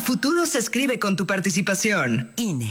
futuro se escribe con tu participación. INE.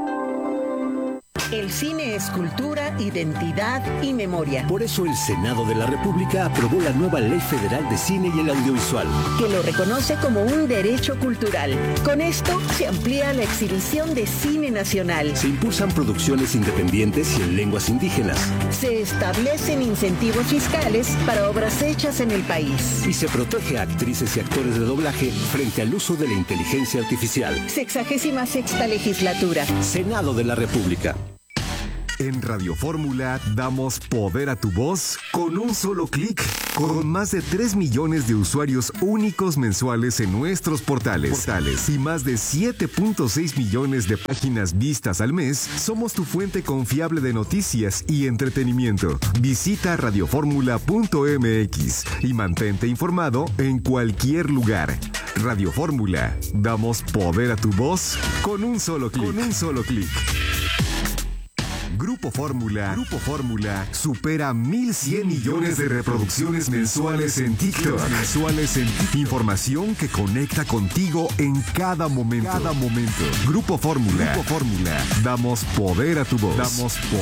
El cine es cultura, identidad y memoria. Por eso el Senado de la República aprobó la nueva Ley Federal de Cine y el Audiovisual, que lo reconoce como un derecho cultural. Con esto se amplía la exhibición de cine nacional. Se impulsan producciones independientes y en lenguas indígenas. Se establecen incentivos fiscales para obras hechas en el país. Y se protege a actrices y actores de doblaje frente al uso de la inteligencia artificial. 66ª legislatura. Senado de la República. En Radio Fórmula damos poder a tu voz con un solo clic. Con más de 3 millones de usuarios únicos mensuales en nuestros portales y más de 7.6 millones de páginas vistas al mes, somos tu fuente confiable de noticias y entretenimiento. Visita radioformula.mx y mantente informado en cualquier lugar. Radio Fórmula, damos poder a tu voz con un solo clic. Grupo Fórmula supera 1,100 millones de reproducciones mensuales en TikTok. Información que conecta contigo en cada momento. Grupo Fórmula. Damos poder a tu voz.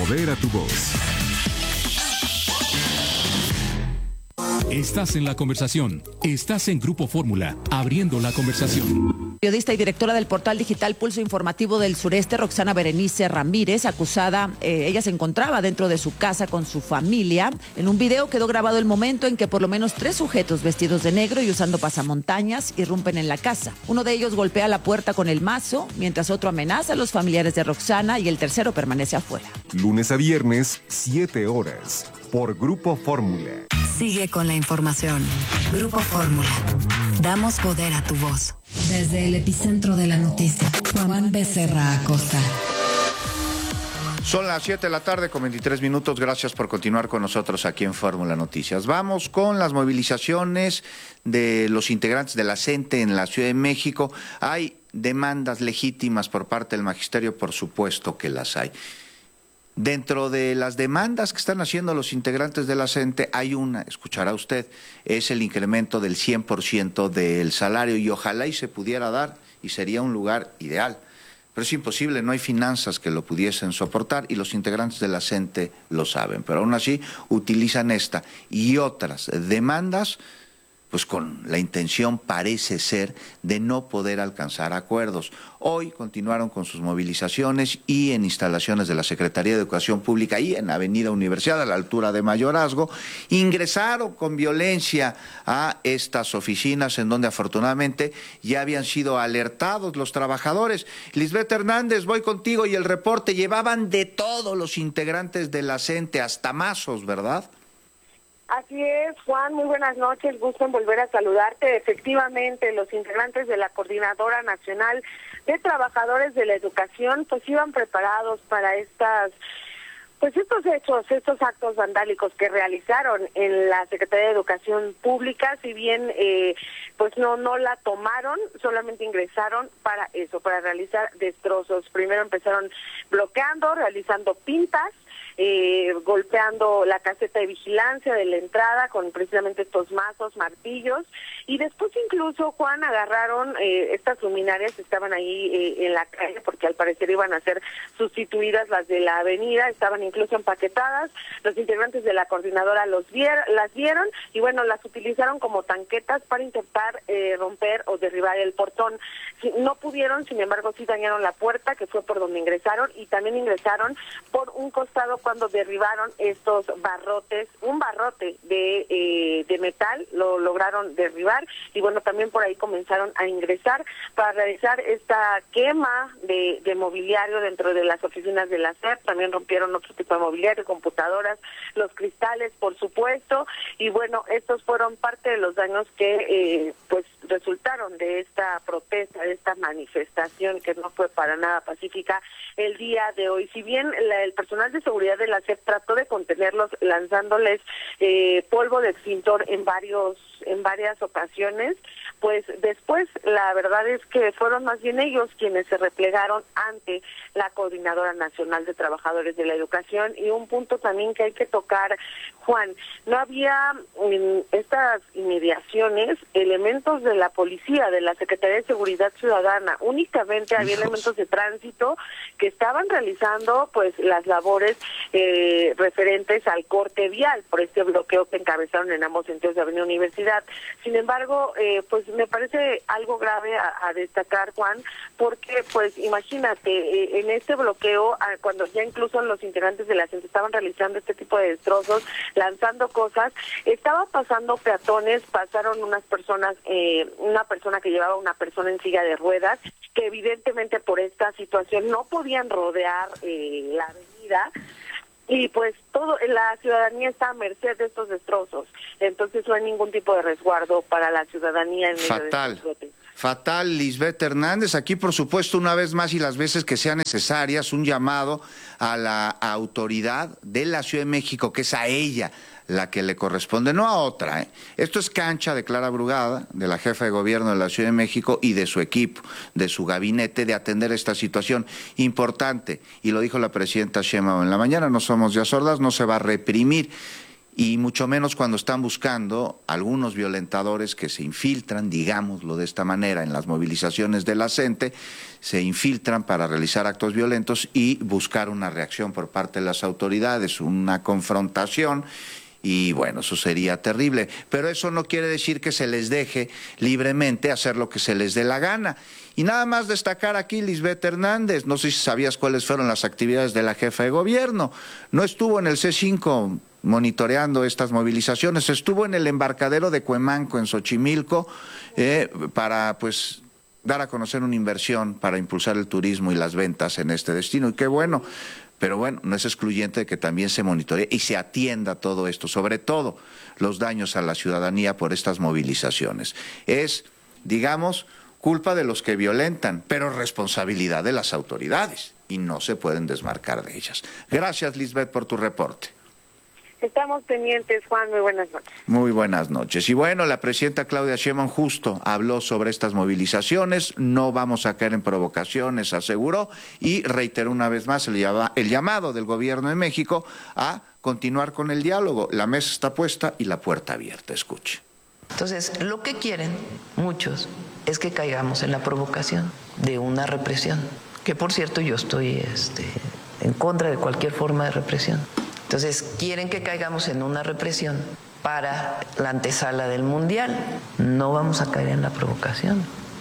Estás en la conversación. Estás en Grupo Fórmula, abriendo la conversación. Periodista y directora del portal digital Pulso Informativo del Sureste, Roxana Berenice Ramírez, acusada, ella se encontraba dentro de su casa con su familia. En un video quedó grabado el momento en que por lo menos 3 sujetos vestidos de negro y usando pasamontañas irrumpen en la casa. Uno de ellos golpea la puerta con el mazo, mientras otro amenaza a los familiares de Roxana y el tercero permanece afuera. Lunes a viernes, 7 horas, por Grupo Fórmula. Sigue con la información. Grupo Fórmula. Damos poder a tu voz. Desde el epicentro de la noticia, Juan Becerra Acosta. Son las 7 de la tarde con 23 minutos. Gracias por continuar con nosotros aquí en Fórmula Noticias. Vamos con las movilizaciones de los integrantes de la CENTE en la Ciudad de México. Hay demandas legítimas por parte del magisterio, por supuesto que las hay. Dentro de las demandas que están haciendo los integrantes de la CENTE hay una, escuchará usted, es el incremento del 100% del salario y ojalá y se pudiera dar y sería un lugar ideal. Pero es imposible, no hay finanzas que lo pudiesen soportar y los integrantes de la CENTE lo saben. Pero aún así utilizan esta y otras demandas pues con la intención, parece ser, de no poder alcanzar acuerdos. Hoy continuaron con sus movilizaciones y en instalaciones de la Secretaría de Educación Pública y en Avenida Universidad, a la altura de Mayorazgo, ingresaron con violencia a estas oficinas en donde afortunadamente ya habían sido alertados los trabajadores. Lisbeth Hernández, voy contigo y el reporte. Llevaban de todos los integrantes de la CENTE, hasta mazos, ¿verdad? Así es, Juan, muy buenas noches, gusto en volver a saludarte. Efectivamente, los integrantes de la Coordinadora Nacional de Trabajadores de la Educación pues iban preparados para estos hechos, estos actos vandálicos que realizaron en la Secretaría de Educación Pública. Si bien pues no la tomaron, solamente ingresaron para eso, para realizar destrozos. Primero empezaron bloqueando, realizando pintas, golpeando la caseta de vigilancia de la entrada con precisamente estos mazos, martillos, y después incluso, Juan, agarraron estas luminarias, estaban ahí en la calle porque al parecer iban a ser sustituidas las de la avenida, estaban incluso empaquetadas. Los integrantes de la coordinadora las vieron y bueno, las utilizaron como tanquetas para intentar romper o derribar el portón. No pudieron, sin embargo sí dañaron la puerta, que fue por donde ingresaron, y también ingresaron por un costado cuando derribaron estos barrotes, un barrote de metal, lo lograron derribar, y bueno, también por ahí comenzaron a ingresar para realizar esta quema de mobiliario dentro de las oficinas de la SEP. También rompieron otro tipo de mobiliario, computadoras, los cristales, por supuesto, y bueno, estos fueron parte de los daños que pues resultaron de esta protesta, de esta manifestación que no fue para nada pacífica el día de hoy. Si bien el personal de seguridad de la SEP trató de contenerlos lanzándoles polvo de extintor en varias ocasiones, pues después la verdad es que fueron más bien ellos quienes se replegaron ante la Coordinadora Nacional de Trabajadores de la Educación. Y un punto también que hay que tocar, Juan, no había en estas inmediaciones elementos de la policía, de la Secretaría de Seguridad Ciudadana, únicamente había elementos de tránsito que estaban realizando pues las labores referentes al corte vial por este bloqueo que encabezaron en ambos sentidos de Avenida Universidad. Sin embargo, pues me parece algo grave a destacar, Juan, porque pues imagínate, en este bloqueo, cuando ya incluso los integrantes de la gente estaban realizando este tipo de destrozos, lanzando cosas, estaba pasando peatones, pasaron unas personas, una persona que llevaba una persona en silla de ruedas, que evidentemente por esta situación no podían rodear la avenida, y pues la ciudadanía está a merced de estos destrozos. Entonces no hay ningún tipo de resguardo para la ciudadanía en medio de estos brotes. Fatal, Lisbeth Hernández. Aquí, por supuesto, una vez más y las veces que sean necesarias, un llamado a la autoridad de la Ciudad de México, que es a ella la que le corresponde, no a otra. Esto es cancha de Clara Brugada, de la jefa de gobierno de la Ciudad de México y de su equipo, de su gabinete, de atender esta situación importante. Y lo dijo la presidenta Sheinbaum en la mañana, no somos ya sordas, no se va a reprimir. Y mucho menos cuando están buscando algunos violentadores que se infiltran, digámoslo de esta manera, en las movilizaciones de la gente, se infiltran para realizar actos violentos y buscar una reacción por parte de las autoridades, una confrontación. Y bueno, eso sería terrible, pero eso no quiere decir que se les deje libremente hacer lo que se les dé la gana. Y nada más destacar aquí, Lisbeth Hernández, no sé si sabías cuáles fueron las actividades de la jefa de gobierno, no estuvo en el C5 monitoreando estas movilizaciones, estuvo en el embarcadero de Cuemanco, en Xochimilco, para pues dar a conocer una inversión para impulsar el turismo y las ventas en este destino, y qué bueno. Pero bueno, no es excluyente de que también se monitoree y se atienda todo esto, sobre todo los daños a la ciudadanía por estas movilizaciones. Es, digamos, culpa de los que violentan, pero responsabilidad de las autoridades y no se pueden desmarcar de ellas. Gracias, Lisbeth, por tu reporte. Estamos pendientes, Juan. Muy buenas noches. Muy buenas noches. Y bueno, la presidenta Claudia Sheinbaum justo habló sobre estas movilizaciones. No vamos a caer en provocaciones, aseguró, y reiteró una vez más el llamado del Gobierno de México a continuar con el diálogo. La mesa está puesta y la puerta abierta. Escuche. Entonces, lo que quieren muchos es que caigamos en la provocación de una represión, que por cierto yo estoy en contra de cualquier forma de represión. Entonces, quieren que caigamos en una represión para la antesala del Mundial. No vamos a caer en la provocación.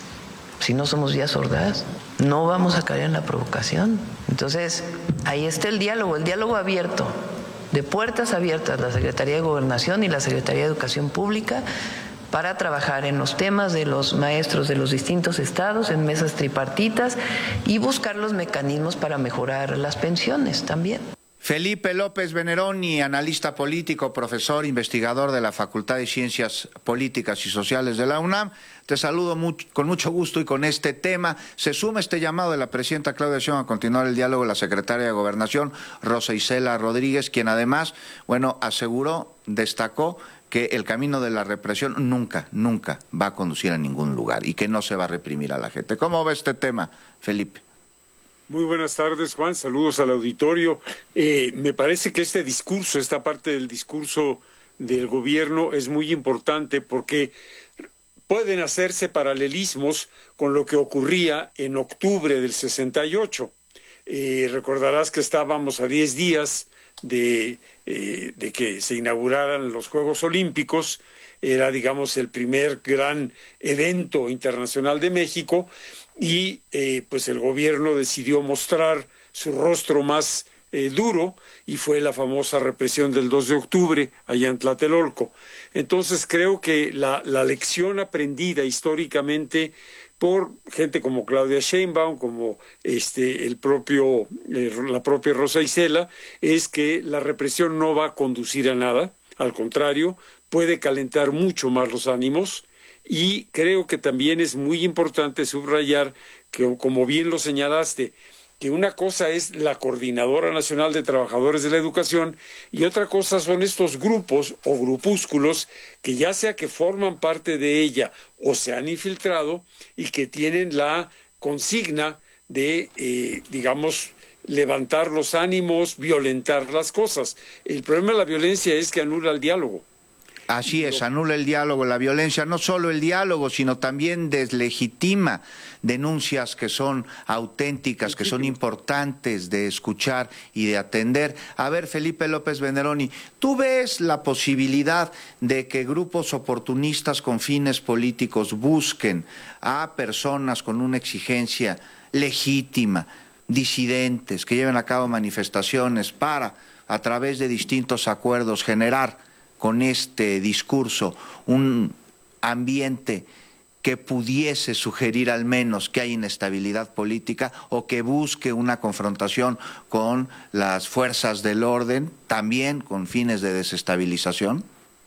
Si no somos ya sordas, no vamos a caer en la provocación. Entonces, ahí está el diálogo abierto, de puertas abiertas, la Secretaría de Gobernación y la Secretaría de Educación Pública, para trabajar en los temas de los maestros de los distintos estados, en mesas tripartitas, y buscar los mecanismos para mejorar las pensiones también. Felipe López Veneroni, analista político, profesor, investigador de la Facultad de Ciencias Políticas y Sociales de la UNAM. Te saludo con mucho gusto y con este tema. Se suma este llamado de la presidenta Claudia Sheinbaum a continuar el diálogo de la secretaria de Gobernación, Rosa Isela Rodríguez, quien además, aseguró, destacó que el camino de la represión nunca va a conducir a ningún lugar y que no se va a reprimir a la gente. ¿Cómo va este tema, Felipe? Muy buenas tardes, Juan. Saludos al auditorio. Me parece que esta parte del discurso del gobierno es muy importante porque pueden hacerse paralelismos con lo que ocurría en octubre del 68. Recordarás que estábamos a 10 días de que se inauguraran los Juegos Olímpicos. Era, digamos, el primer gran evento internacional de México. Y pues el gobierno decidió mostrar su rostro más duro, y fue la famosa represión del 2 de octubre allá en Tlatelolco. Entonces creo que la lección aprendida históricamente por gente como Claudia Sheinbaum, como la propia Rosa Isela, es que la represión no va a conducir a nada, al contrario, puede calentar mucho más los ánimos. Y creo que también es muy importante subrayar que, como bien lo señalaste, que una cosa es la Coordinadora Nacional de Trabajadores de la Educación y otra cosa son estos grupos o grupúsculos que ya sea que forman parte de ella o se han infiltrado y que tienen la consigna de, digamos, levantar los ánimos, violentar las cosas. El problema de la violencia es que anula el diálogo. Así es, anula el diálogo, la violencia, no solo el diálogo, sino también deslegitima denuncias que son auténticas, que son importantes de escuchar y de atender. A ver, Felipe López Veneroni, ¿tú ves la posibilidad de que grupos oportunistas con fines políticos busquen a personas con una exigencia legítima, disidentes, que lleven a cabo manifestaciones para, a través de distintos acuerdos, generar con este discurso un ambiente que pudiese sugerir al menos que hay inestabilidad política o que busque una confrontación con las fuerzas del orden, también con fines de desestabilización?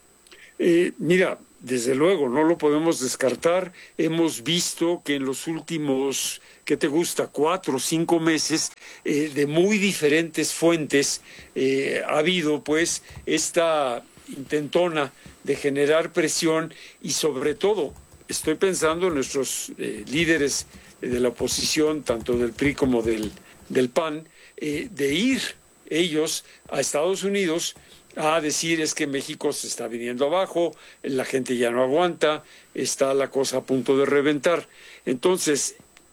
Mira, desde luego, no lo podemos descartar. Hemos visto que en los últimos, ¿qué te gusta?, 4 o 5 meses, de muy diferentes fuentes, ha habido pues esta intentona de generar presión y sobre todo, estoy pensando en nuestros líderes de la oposición, tanto del PRI como del PAN, de ir ellos a Estados Unidos a decir es que México se está viniendo abajo, la gente ya no aguanta, está la cosa a punto de reventar. Entonces,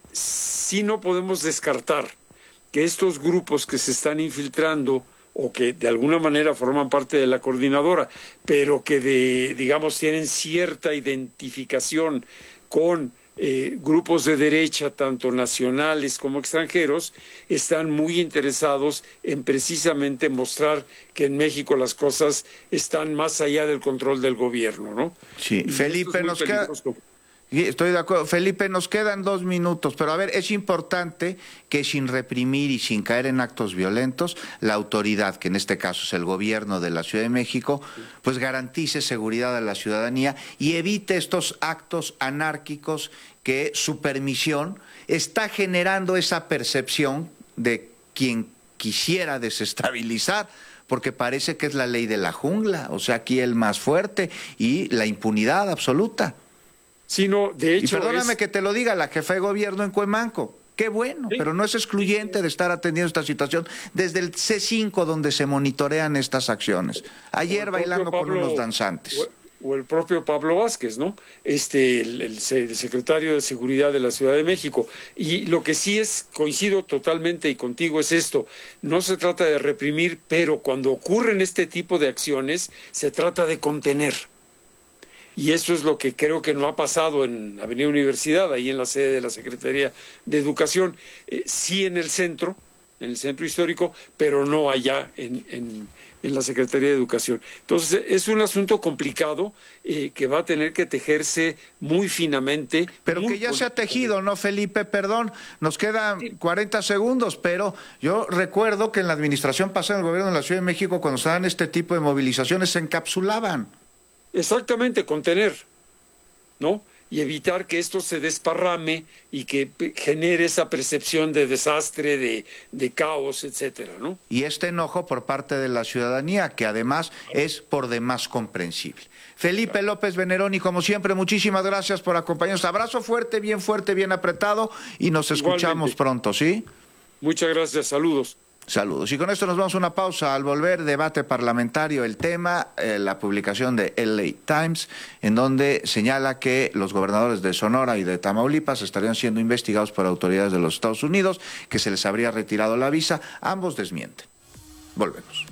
sí no podemos descartar que estos grupos que se están infiltrando o que de alguna manera forman parte de la coordinadora, pero que digamos tienen cierta identificación con grupos de derecha, tanto nacionales como extranjeros, están muy interesados en precisamente mostrar que en México las cosas están más allá del control del gobierno, ¿no? Sí, Felipe, nos queda... Estoy de acuerdo. Felipe, nos quedan 2 minutos, pero a ver, es importante que sin reprimir y sin caer en actos violentos, la autoridad, que en este caso es el gobierno de la Ciudad de México, pues garantice seguridad a la ciudadanía y evite estos actos anárquicos que su permisión está generando esa percepción de quien quisiera desestabilizar, porque parece que es la ley de la jungla, o sea, aquí el más fuerte y la impunidad absoluta. Sino, de hecho, y perdóname que te lo diga, la jefa de gobierno en Cuemanco. Qué bueno, sí, pero no es excluyente de estar atendiendo esta situación desde el C5 donde se monitorean estas acciones. Ayer bailando con unos danzantes. O el propio Pablo Vázquez, ¿no? El secretario de Seguridad de la Ciudad de México. Y lo que sí es, coincido totalmente y contigo, es esto. No se trata de reprimir, pero cuando ocurren este tipo de acciones, se trata de contener. Y eso es lo que creo que no ha pasado en Avenida Universidad, ahí en la sede de la Secretaría de Educación, sí en el centro histórico, pero no allá en la Secretaría de Educación. Entonces, es un asunto complicado que va a tener que tejerse muy finamente. Pero que ya se ha tejido, ¿no, Felipe? Perdón, nos quedan 40 segundos, pero yo recuerdo que en la administración pasada del gobierno de la Ciudad de México, cuando se dan este tipo de movilizaciones, se encapsulaban. Exactamente, contener, ¿no? Y evitar que esto se desparrame y que genere esa percepción de desastre, de caos, etcétera, ¿no? Y este enojo por parte de la ciudadanía, que además es por demás comprensible. Felipe López Veneroni, como siempre, muchísimas gracias por acompañarnos. Abrazo fuerte, bien apretado, y nos escuchamos pronto, ¿sí? Muchas gracias, saludos. Saludos. Y con esto nos vamos a una pausa. Al volver, debate parlamentario, el tema, la publicación de LA Times, en donde señala que los gobernadores de Sonora y de Tamaulipas estarían siendo investigados por autoridades de los Estados Unidos, que se les habría retirado la visa. Ambos desmienten. Volvemos.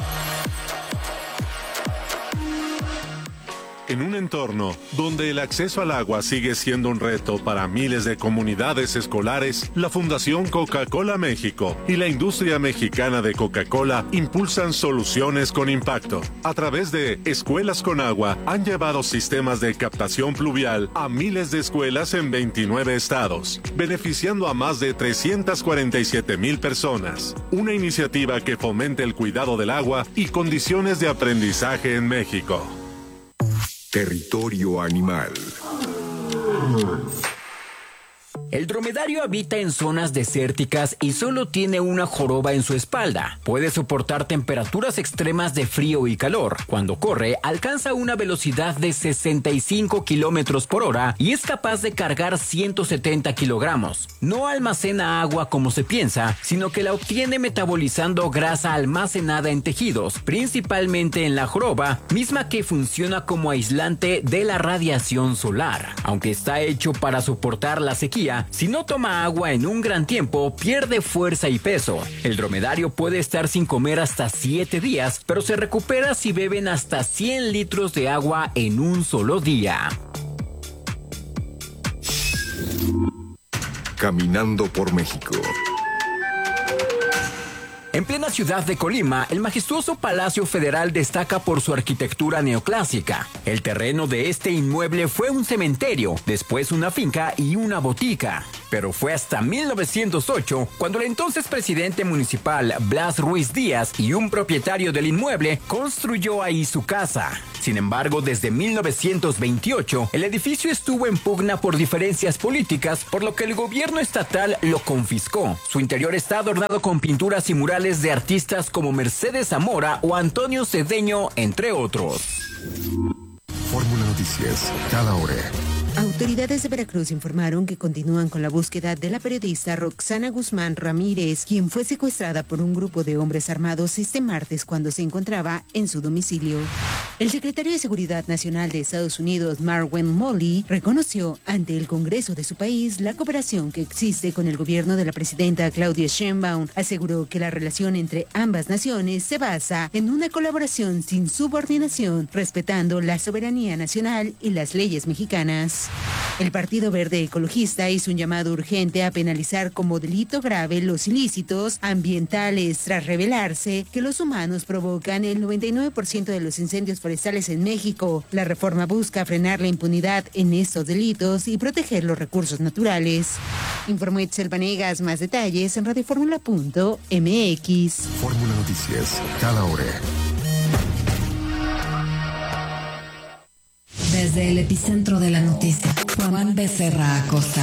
En un entorno donde el acceso al agua sigue siendo un reto para miles de comunidades escolares, la Fundación Coca-Cola México y la industria mexicana de Coca-Cola impulsan soluciones con impacto. A través de Escuelas con Agua, han llevado sistemas de captación pluvial a miles de escuelas en 29 estados, beneficiando a más de 347,000 personas. Una iniciativa que fomente el cuidado del agua y condiciones de aprendizaje en México. Territorio Animal. El dromedario habita en zonas desérticas y solo tiene una joroba en su espalda. Puede soportar temperaturas extremas de frío y calor. Cuando corre, alcanza una velocidad de 65 kilómetros por hora y es capaz de cargar 170 kilogramos. No almacena agua como se piensa, sino que la obtiene metabolizando grasa almacenada en tejidos, principalmente en la joroba, misma que funciona como aislante de la radiación solar. Aunque está hecho para soportar la sequía, si no toma agua en un gran tiempo, pierde fuerza y peso. El dromedario puede estar sin comer hasta 7 días, pero se recupera si beben hasta 100 litros de agua en un solo día. Caminando por México. En plena ciudad de Colima, el majestuoso Palacio Federal destaca por su arquitectura neoclásica. El terreno de este inmueble fue un cementerio, después una finca y una botica. Pero fue hasta 1908 cuando el entonces presidente municipal Blas Ruiz Díaz y un propietario del inmueble construyó ahí su casa. Sin embargo, desde 1928, el edificio estuvo en pugna por diferencias políticas, por lo que el gobierno estatal lo confiscó. Su interior está adornado con pinturas y murales de artistas como Mercedes Zamora o Antonio Cedeño, entre otros. Fórmula Noticias, cada hora. Autoridades de Veracruz informaron que continúan con la búsqueda de la periodista Roxana Guzmán Ramírez, quien fue secuestrada por un grupo de hombres armados este martes cuando se encontraba en su domicilio. El secretario de Seguridad Nacional de Estados Unidos, Marwan Molly, reconoció ante el Congreso de su país la cooperación que existe con el gobierno de la presidenta Claudia Sheinbaum. Aseguró que la relación entre ambas naciones se basa en una colaboración sin subordinación, respetando la soberanía nacional y las leyes mexicanas. El Partido Verde Ecologista hizo un llamado urgente a penalizar como delito grave los ilícitos ambientales tras revelarse que los humanos provocan el 99% de los incendios forestales en México. La reforma busca frenar la impunidad en estos delitos y proteger los recursos naturales. Informó Itzel Vanegas, más detalles en radioformula.mx. Fórmula Noticias, cada hora. Desde el epicentro de la noticia, Juan Becerra Acosta.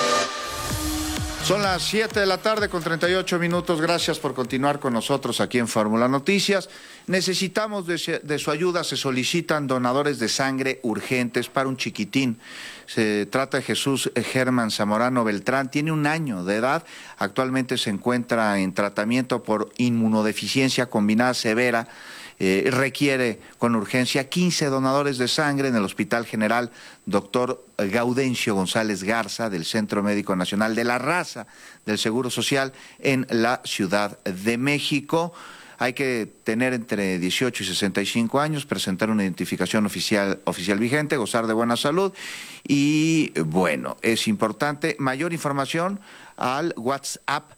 Son las 7 de la tarde con 38 minutos. Gracias por continuar con nosotros aquí en Fórmula Noticias. Necesitamos de su ayuda. Se solicitan donadores de sangre urgentes para un chiquitín. Se trata de Jesús Germán Zamorano Beltrán. Tiene 1 año de edad. Actualmente se encuentra en tratamiento por inmunodeficiencia combinada severa. Requiere con urgencia 15 donadores de sangre en el Hospital General Dr. Gaudencio González Garza del Centro Médico Nacional de la Raza del Seguro Social en la Ciudad de México. Hay que tener entre 18 y 65 años, presentar una identificación oficial vigente, gozar de buena salud y, bueno, es importante, mayor información al WhatsApp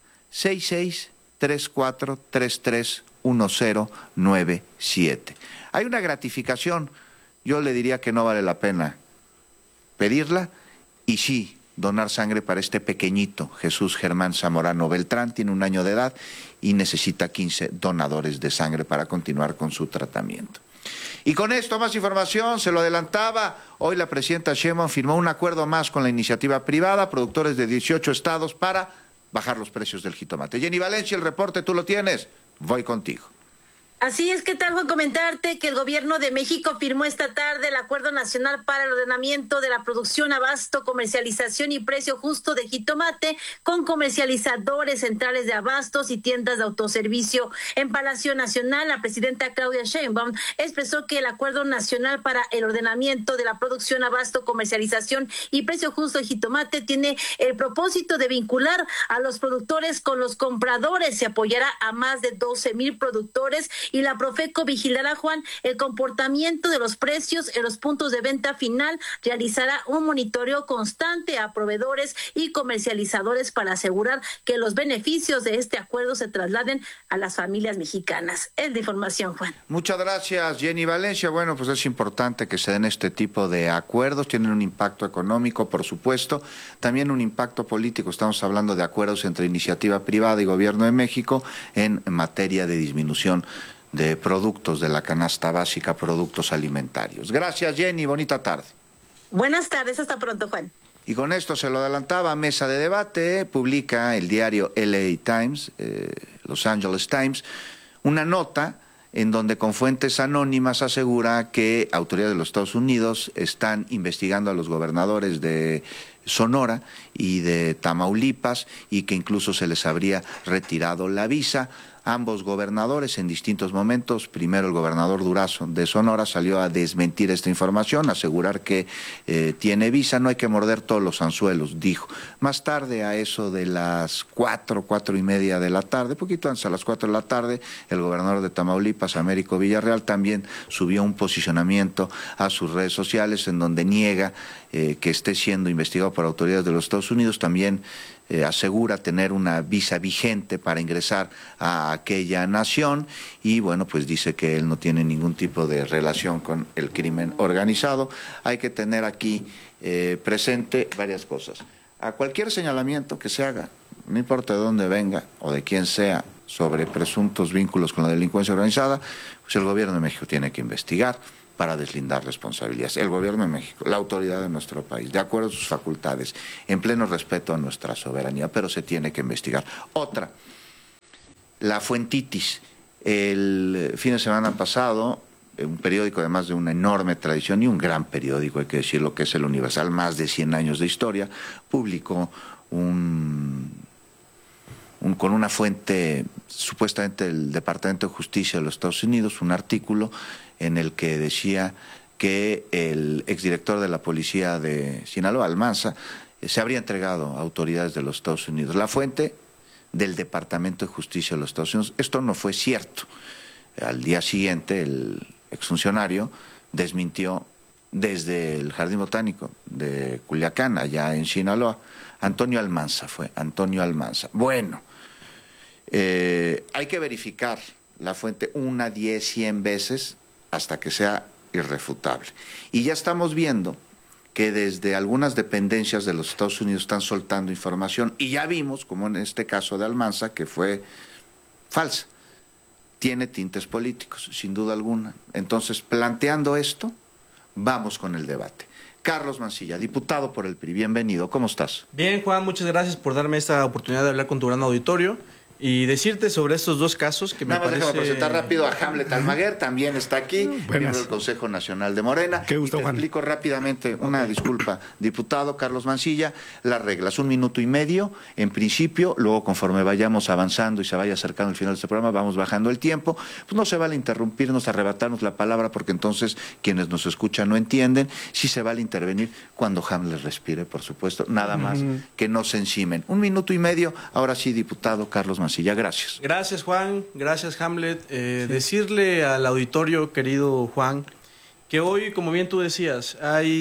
6634331097. Hay una gratificación, yo le diría que no vale la pena pedirla, y sí, donar sangre para este pequeñito, Jesús Germán Zamorano Beltrán, tiene 1 año de edad y necesita 15 donadores de sangre para continuar con su tratamiento. Y con esto, más información, se lo adelantaba, hoy la presidenta Sheinbaum firmó un acuerdo más con la iniciativa privada, productores de 18 estados, para bajar los precios del jitomate. Jenny Valencia, el reporte tú lo tienes, voy contigo. Así es, ¿qué tal, Juan? Comentarte que el gobierno de México firmó esta tarde el Acuerdo Nacional para el Ordenamiento de la Producción, Abasto, Comercialización y Precio Justo de Jitomate con comercializadores, centrales de abastos y tiendas de autoservicio. En Palacio Nacional, la presidenta Claudia Sheinbaum expresó que el Acuerdo Nacional para el Ordenamiento de la Producción, Abasto, Comercialización y Precio Justo de Jitomate tiene el propósito de vincular a los productores con los compradores. Se apoyará a más de 12,000 productores y la Profeco vigilará, Juan, el comportamiento de los precios en los puntos de venta final. Realizará un monitoreo constante a proveedores y comercializadores para asegurar que los beneficios de este acuerdo se trasladen a las familias mexicanas. Es de información, Juan. Muchas gracias, Jenny Valencia. Bueno, pues es importante que se den este tipo de acuerdos. Tienen un impacto económico, por supuesto, también un impacto político. Estamos hablando de acuerdos entre iniciativa privada y Gobierno de México en materia de disminución de productos de la canasta básica, productos alimentarios. Gracias, Jenny, bonita tarde. Buenas tardes, hasta pronto, Juan. Y con esto se lo adelantaba, mesa de debate, publica el diario LA Times, Los Angeles Times, una nota en donde con fuentes anónimas asegura que autoridades de los Estados Unidos están investigando a los gobernadores de Sonora y de Tamaulipas y que incluso se les habría retirado la visa. Ambos gobernadores en distintos momentos, primero el gobernador Durazo de Sonora salió a desmentir esta información, asegurar que tiene visa, no hay que morder todos los anzuelos, dijo. Más tarde, a eso de las 4:30 de la tarde, poquito antes, a las 4 de la tarde, el gobernador de Tamaulipas, Américo Villarreal, también subió un posicionamiento a sus redes sociales en donde niega que esté siendo investigado por autoridades de los Estados Unidos, también asegura tener una visa vigente para ingresar a aquella nación y bueno, pues dice que él no tiene ningún tipo de relación con el crimen organizado. Hay que tener aquí presente varias cosas. A cualquier señalamiento que se haga, no importa de dónde venga o de quién sea, sobre presuntos vínculos con la delincuencia organizada, pues el gobierno de México tiene que investigar para deslindar responsabilidades. El gobierno de México, la autoridad de nuestro país, de acuerdo a sus facultades, en pleno respeto a nuestra soberanía, pero se tiene que investigar. Otra, la fuentitis. El fin de semana pasado, un periódico además de una enorme tradición y un gran periódico, hay que decirlo, que es el Universal, más de 100 años de historia, publicó con una fuente, supuestamente del Departamento de Justicia de los Estados Unidos, un artículo en el que decía que el exdirector de la policía de Sinaloa, Almanza, se habría entregado a autoridades de los Estados Unidos. La fuente del Departamento de Justicia de los Estados Unidos. Esto no fue cierto. Al día siguiente, el exfuncionario desmintió desde el Jardín Botánico de Culiacán, allá en Sinaloa. Antonio Almanza fue, Antonio Almanza. Bueno, hay que verificar la fuente 1, 10, 100 veces hasta que sea irrefutable. Y ya estamos viendo que desde algunas dependencias de los Estados Unidos están soltando información y ya vimos, como en este caso de Almanza, que fue falsa. Tiene tintes políticos, sin duda alguna. Entonces, planteando esto, vamos con el debate. Carlos Mancilla, diputado por el PRI, bienvenido, ¿cómo estás? Bien, Juan, muchas gracias por darme esta oportunidad de hablar con tu gran auditorio y decirte sobre estos dos casos que me parece... Déjame presentar rápido a Hamlet Almaguer, también está aquí, miembro del Consejo Nacional de Morena. Qué gusto, y te Juan. explico rápidamente, una disculpa, diputado Carlos Mancilla, las reglas, 1 minuto y medio, en principio, luego conforme vayamos avanzando y se vaya acercando el final de este programa, vamos bajando el tiempo, pues no se vale interrumpirnos, arrebatarnos la palabra, porque entonces quienes nos escuchan no entienden, sí se vale intervenir cuando Hamlet respire, por supuesto, nada más que no se encimen. 1 minuto y medio, ahora sí, diputado Carlos Mancilla. Gracias. Gracias, Juan. Gracias, Hamlet. Decirle al auditorio, querido Juan, que hoy, como bien tú decías,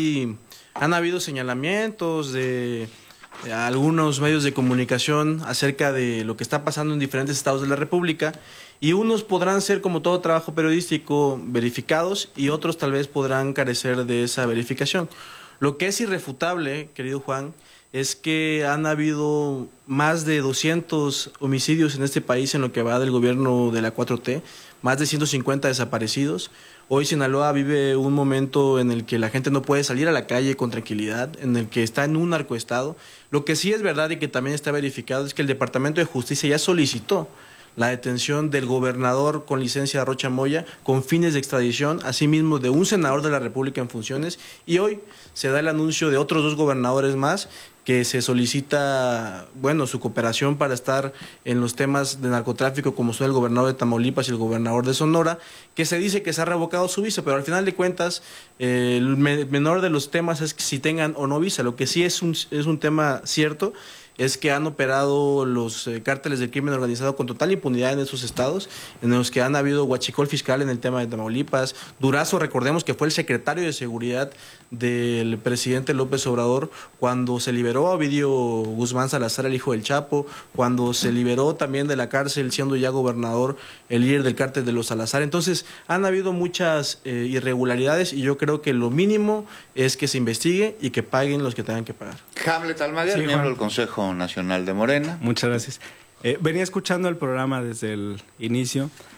han habido señalamientos de algunos medios de comunicación acerca de lo que está pasando en diferentes estados de la República y unos podrán ser, como todo trabajo periodístico, verificados y otros tal vez podrán carecer de esa verificación. Lo que es irrefutable, querido Juan, es que han habido más de 200 homicidios en este país en lo que va del gobierno de la 4T, más de 150 desaparecidos. Hoy Sinaloa vive un momento en el que la gente no puede salir a la calle con tranquilidad, en el que está en un narcoestado. Lo que sí es verdad y que también está verificado es que el Departamento de Justicia ya solicitó la detención del gobernador con licencia de Rocha Moya con fines de extradición, asimismo de un senador de la República en funciones, y hoy se da el anuncio de otros 2 gobernadores más que se solicita, bueno, su cooperación para estar en los temas de narcotráfico, como son el gobernador de Tamaulipas y el gobernador de Sonora, que se dice que se ha revocado su visa, pero al final de cuentas el menor de los temas es que si tengan o no visa. Lo que sí es un tema cierto es que han operado los cárteles del crimen organizado con total impunidad en esos estados, en los que han habido huachicol fiscal en el tema de Tamaulipas. Durazo, recordemos que fue el secretario de Seguridad del presidente López Obrador cuando se liberó a Ovidio Guzmán Salazar, el hijo del Chapo, cuando se liberó también de la cárcel, siendo ya gobernador, el líder del cártel de los Salazar. Entonces, han habido muchas irregularidades y yo creo que lo mínimo es que se investigue y que paguen los que tengan que pagar. Hamlet Almaguer, Sí, miembro Juan. del Consejo Nacional de Morena. Muchas gracias. Venía escuchando el programa desde el inicio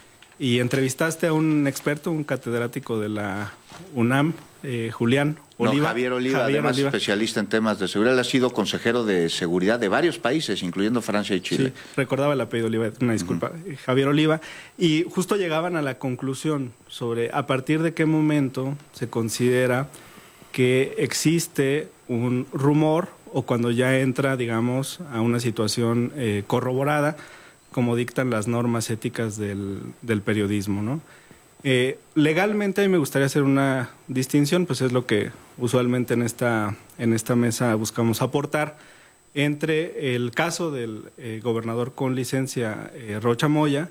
y entrevistaste a un experto, un catedrático de la UNAM, Julián Oliva. Javier Oliva, además especialista en temas de seguridad. Él ha sido consejero de seguridad de varios países, incluyendo Francia y Chile. Sí, recordaba el apellido Oliva, una disculpa. Javier Oliva. Y justo llegaban a la conclusión sobre a partir de qué momento se considera que existe un rumor o cuando ya entra, digamos, a una situación corroborada, como dictan las normas éticas del periodismo, ¿no? Legalmente a mí me gustaría hacer una distinción, pues es lo que usualmente en esta mesa buscamos aportar, entre el caso del gobernador con licencia Rocha Moya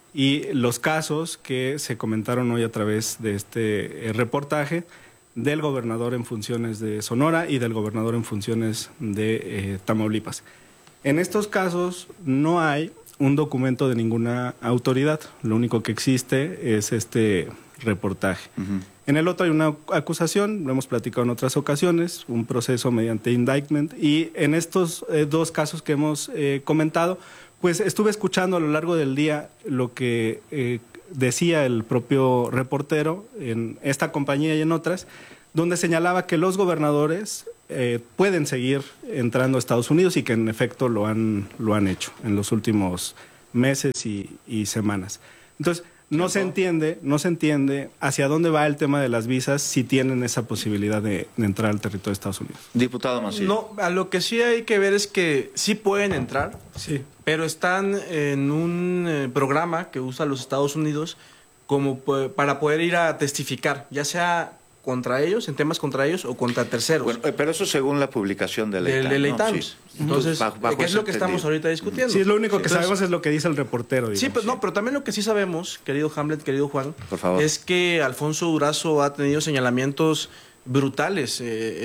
y los casos que se comentaron hoy a través de este reportaje del gobernador en funciones de Sonora y del gobernador en funciones de Tamaulipas. En estos casos no hay un documento de ninguna autoridad, lo único que existe es este reportaje. En el otro hay una acusación, lo hemos platicado en otras ocasiones, un proceso mediante indictment, y en estos dos casos que hemos comentado, pues estuve escuchando a lo largo del día lo que decía el propio reportero en esta compañía y en otras, donde señalaba que los gobernadores pueden seguir entrando a Estados Unidos y que en efecto lo han hecho en los últimos meses y semanas. Entonces, no se entiende hacia dónde va el tema de las visas si tienen esa posibilidad de entrar al territorio de Estados Unidos. Diputado Mancilla. No, a lo que sí hay que ver es que sí pueden entrar, sí, pero están en un programa que usa los Estados Unidos como para poder ir a testificar, ya sea contra ellos, en temas contra ellos o contra terceros. Bueno, pero eso según la publicación de LA Times. Sí. Entonces, ¿qué es lo que estamos ahorita discutiendo? Sí, lo único que sabemos es lo que dice el reportero. Digamos. Sí, pues no, pero también lo que sí sabemos, querido Hamlet, querido Juan, por favor, es que Alfonso Durazo ha tenido señalamientos brutales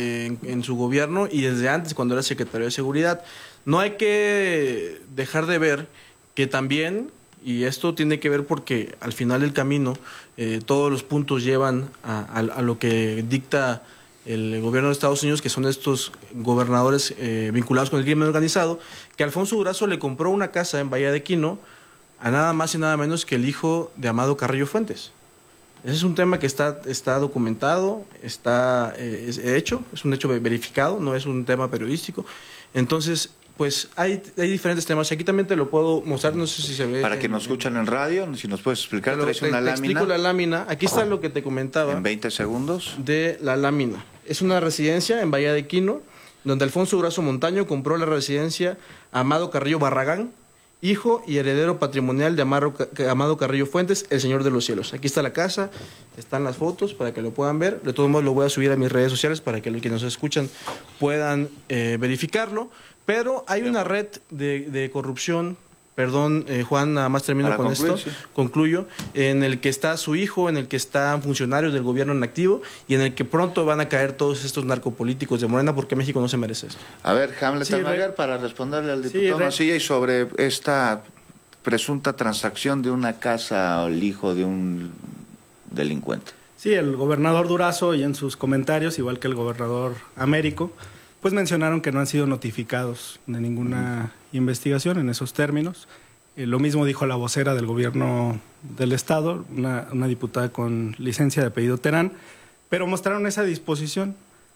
en su gobierno y desde antes, cuando era secretario de Seguridad. No hay que dejar de ver que también, y esto tiene que ver porque al final del camino todos los puntos llevan a lo que dicta el gobierno de Estados Unidos, que son estos gobernadores vinculados con el crimen organizado, que Alfonso Durazo le compró una casa en Bahía de Quino a nada más y nada menos que el hijo de Amado Carrillo Fuentes. Ese es un tema que está documentado, está hecho, es un hecho verificado, no es un tema periodístico. Entonces, pues hay diferentes temas. Aquí también te lo puedo mostrar, no sé si se ve. Para que nos escuchan en radio, si nos puedes explicar, traes una lámina. Te explico la lámina. Aquí está lo que te comentaba. En 20 segundos. De la lámina. Es una residencia en Bahía de Quino, donde Alfonso Durazo Montaño compró la residencia a Amado Carrillo Barragán, hijo y heredero patrimonial de Amado Carrillo Fuentes, el Señor de los Cielos. Aquí está la casa, están las fotos para que lo puedan ver. De todos modos lo voy a subir a mis redes sociales para que los que nos escuchan puedan verificarlo. Pero hay una red de corrupción, perdón, Juan, nada más termino con esto, concluyo, en el que está su hijo, en el que están funcionarios del gobierno en activo y en el que pronto van a caer todos estos narcopolíticos de Morena, porque México no se merece esto. A ver, Hamlet Almaguer, para responderle al diputado Mancilla y sobre esta presunta transacción de una casa al hijo de un delincuente. Sí, el gobernador Durazo y en sus comentarios, igual que el gobernador Américo, pues mencionaron que no han sido notificados de ninguna investigación en esos términos. Lo mismo dijo la vocera del gobierno del estado, una diputada con licencia de apellido Terán, pero mostraron esa disposición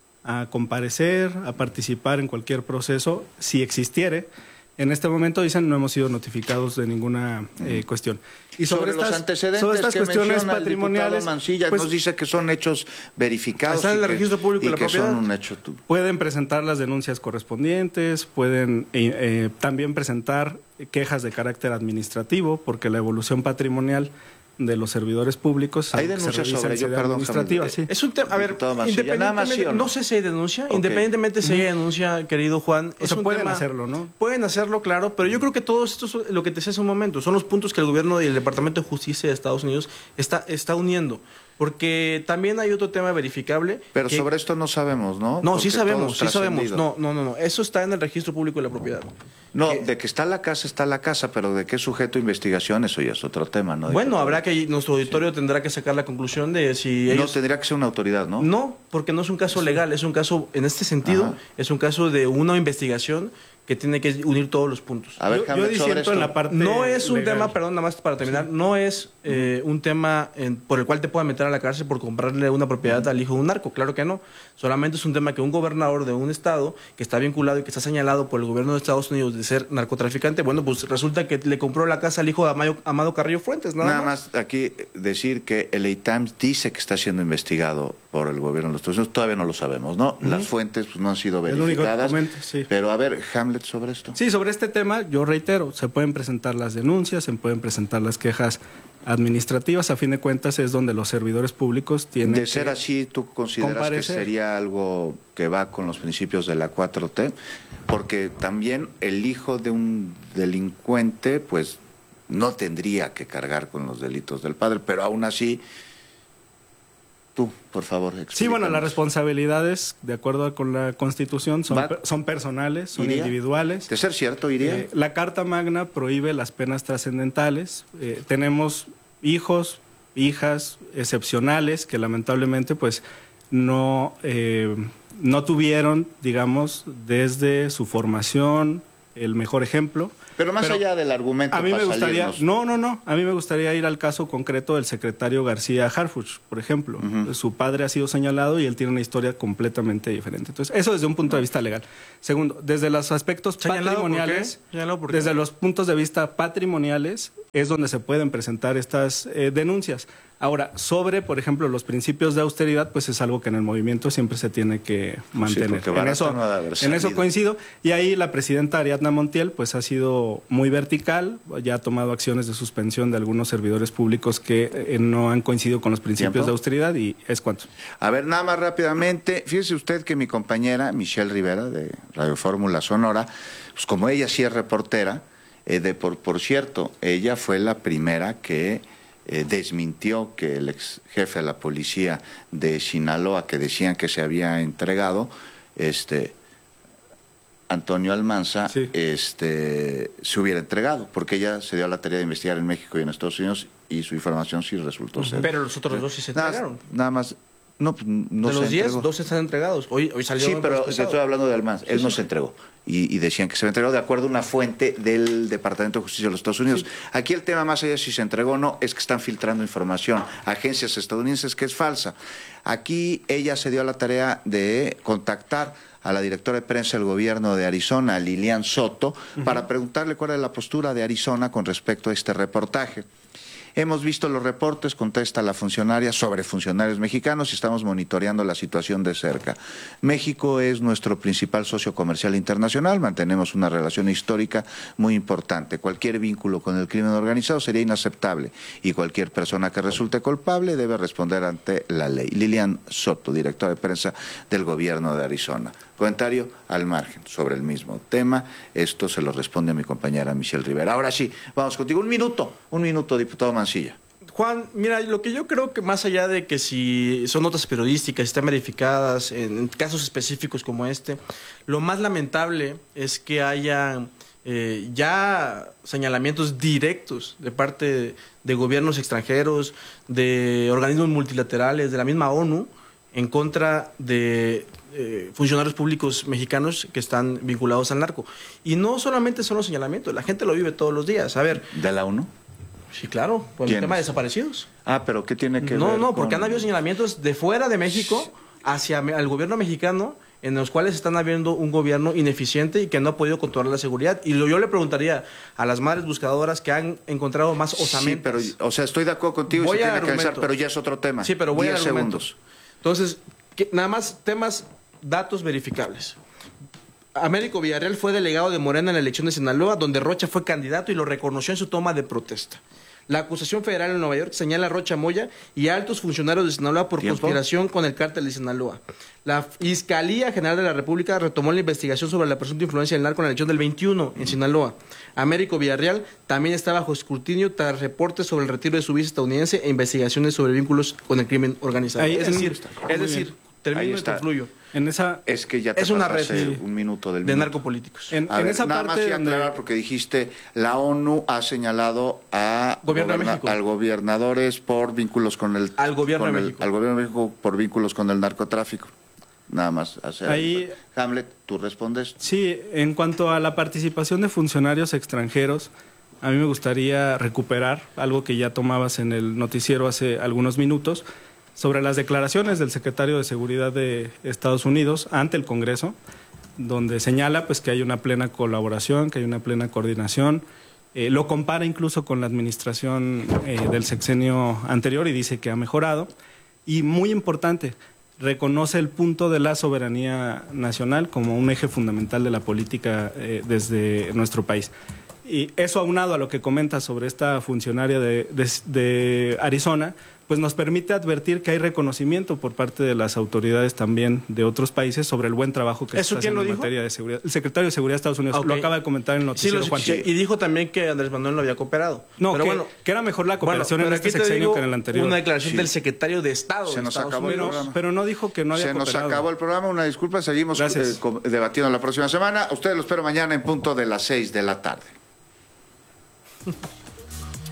a comparecer, a participar en cualquier proceso, si existiere. En este momento dicen no hemos sido notificados de ninguna cuestión. Y sobre los antecedentes sobre estas que cuestiones patrimoniales, Mancilla, pues, nos dice que son hechos verificados. Está en el registro público de la propiedad. Son un hecho. Pueden presentar las denuncias correspondientes, pueden también presentar quejas de carácter administrativo, porque la evolución patrimonial de los servidores públicos. Hay denuncias sobre ello, perdón. Sí. Es un tema, a ver, independientemente, no sé si hay denuncia, independientemente si hay denuncia, querido Juan. O sea, pueden hacerlo, ¿no? Pueden hacerlo, claro, pero yo creo que todo esto, lo que te decía hace un momento, son los puntos que el gobierno y el Departamento de Justicia de Estados Unidos está uniendo. Porque también hay otro tema verificable. Pero sobre esto no sabemos, ¿no? No, sí sabemos. No. Eso está en el registro público de la propiedad. No, de que está la casa, pero de qué sujeto de investigación, eso ya es otro tema, ¿no? Bueno, habrá que, nuestro auditorio tendrá que sacar la conclusión de si ellos... No, tendría que ser una autoridad, ¿no? No, porque no es un caso legal, es un caso, en este sentido, es un caso de una investigación que tiene que unir todos los puntos. A ver, yo disiento en la parte no es un legal. tema, perdón, nada más para terminar, no es un tema por el cual te puedan meter a la cárcel por comprarle una propiedad al hijo de un narco, claro que no. Solamente es un tema que un gobernador de un estado que está vinculado y que está señalado por el gobierno de Estados Unidos de ser narcotraficante, bueno, pues resulta que le compró la casa al hijo de Amado Carrillo Fuentes, nada más. Aquí decir que el LA Times dice que está siendo investigado por el gobierno de los Estados Unidos, todavía no lo sabemos, ¿no? Las fuentes pues, no han sido verificadas. Pero a ver, Hamlet, sobre esto. Sí, sobre este tema, yo reitero, se pueden presentar las denuncias, se pueden presentar las quejas administrativas, a fin de cuentas es donde los servidores públicos tienen de ser así, ¿tú consideras comparecer? Que sería algo que va con los principios de la 4T? Porque también el hijo de un delincuente, pues, no tendría que cargar con los delitos del padre, pero aún así, tú, por favor, explícanos. Sí, bueno, las responsabilidades, de acuerdo con la Constitución, son personales, son individuales. ¿De ser cierto, iría? La Carta Magna prohíbe las penas trascendentales. Tenemos hijos, hijas excepcionales que lamentablemente pues no tuvieron, digamos, desde su formación el mejor ejemplo. Pero más allá del argumento, a mí me gustaría, a mí me gustaría ir al caso concreto del secretario García Harfuch, por ejemplo. Su padre ha sido señalado y él tiene una historia completamente diferente. Entonces, eso desde un punto de vista legal. Segundo, desde los aspectos patrimoniales, desde los puntos de vista patrimoniales, es donde se pueden presentar estas denuncias. Ahora, sobre, por ejemplo, los principios de austeridad, pues es algo que en el movimiento siempre se tiene que mantener. En eso coincido. Y ahí la presidenta Ariadna Montiel, pues ha sido muy vertical, ya ha tomado acciones de suspensión de algunos servidores públicos que no han coincidido con los principios de austeridad y es cuanto. A ver, nada más rápidamente, fíjese usted que mi compañera Michelle Rivera de Radio Fórmula Sonora, pues como ella sí es reportera, por cierto, ella fue la primera que desmintió que el ex jefe de la policía de Sinaloa, que decían que se había entregado, Antonio Almanza, se hubiera entregado, porque ella se dio a la tarea de investigar en México y en Estados Unidos y su información sí resultó ser. Pero los otros dos sí se entregaron. Nada más. No de los 10, 2 están entregados. Hoy salió. Sí, pero estoy hablando de Almanza. Él no se entregó. Y decían que se había entregado de acuerdo a una fuente del Departamento de Justicia de los Estados Unidos. Aquí el tema, más allá de si se entregó o no, es que están filtrando información a agencias estadounidenses que es falsa. Aquí ella se dio a la tarea de contactar a la directora de prensa del gobierno de Arizona, Lilian Soto, para preguntarle cuál es la postura de Arizona con respecto a este reportaje. Hemos visto los reportes, contesta la funcionaria, sobre funcionarios mexicanos y estamos monitoreando la situación de cerca. México es nuestro principal socio comercial internacional, mantenemos una relación histórica muy importante. Cualquier vínculo con el crimen organizado sería inaceptable y cualquier persona que resulte culpable debe responder ante la ley. Lilian Soto, directora de prensa del gobierno de Arizona. Comentario al margen sobre el mismo tema. Esto se lo responde a mi compañera Michelle Rivera. Ahora sí, vamos contigo. Un minuto, diputado Mancilla. Juan, mira, lo que yo creo que más allá de que si son notas periodísticas, están verificadas en casos específicos como este, lo más lamentable es que haya ya señalamientos directos de parte de gobiernos extranjeros, de organismos multilaterales, de la misma ONU, en contra de funcionarios públicos mexicanos que están vinculados al narco. Y no solamente son los señalamientos, la gente lo vive todos los días. A ver. ¿De la ONU? Sí, claro, por el tema de desaparecidos. Pero ¿qué tiene que ver? No, porque han habido señalamientos de fuera de México hacia el gobierno mexicano, en los cuales están habiendo un gobierno ineficiente y que no ha podido controlar la seguridad. Y yo le preguntaría a las madres buscadoras que han encontrado más osamentas. Sí, pero, estoy de acuerdo contigo, voy se tiene que avisar, pero ya es otro tema. Sí, pero voy a 10 segundos. Entonces, nada más temas, datos verificables. Américo Villarreal fue delegado de Morena en la elección de Sinaloa, donde Rocha fue candidato y lo reconoció en su toma de protesta. La acusación federal en Nueva York señala a Rocha Moya y a altos funcionarios de Sinaloa por conspiración con el cártel de Sinaloa. La Fiscalía General de la República retomó la investigación sobre la presunta influencia del narco en la elección del 21 en Sinaloa. Américo Villarreal también está bajo escrutinio tras reportes sobre el retiro de su visa estadounidense e investigaciones sobre vínculos con el crimen organizado. Es decir, termino y concluyo. Es que ya te es una red un minuto del de narcopolíticos. En esa nada parte más aclarar porque dijiste la ONU ha señalado a gobernadores por vínculos con el al gobierno de México. Al gobierno de México por vínculos con el narcotráfico. nada más hacer. Ahí, Hamlet, ¿tú respondes? Sí, en cuanto a la participación de funcionarios extranjeros, a mí me gustaría recuperar algo que ya tomabas en el noticiero hace algunos minutos, sobre las declaraciones del secretario de Seguridad de Estados Unidos ante el Congreso, donde señala pues que hay una plena colaboración, que hay una plena coordinación. Lo compara incluso con la administración del sexenio anterior y dice que ha mejorado. Y muy importante, reconoce el punto de la soberanía nacional como un eje fundamental de la política desde nuestro país. Y eso aunado a lo que comenta sobre esta funcionaria de Arizona, pues nos permite advertir que hay reconocimiento por parte de las autoridades también de otros países sobre el buen trabajo que se está haciendo en materia de seguridad. El secretario de Seguridad de Estados Unidos lo acaba de comentar en el noticiero, sí, Juan. Sí, y dijo también que Andrés Manuel no había cooperado. No, pero que era mejor la cooperación en este sexenio que en el anterior. Una declaración del secretario de Estado. Se nos acabó el programa. Pero no dijo que no había cooperado. Se nos acabó el programa, una disculpa, seguimos debatiendo la próxima semana. Ustedes lo espero mañana en punto de las 6 de la tarde.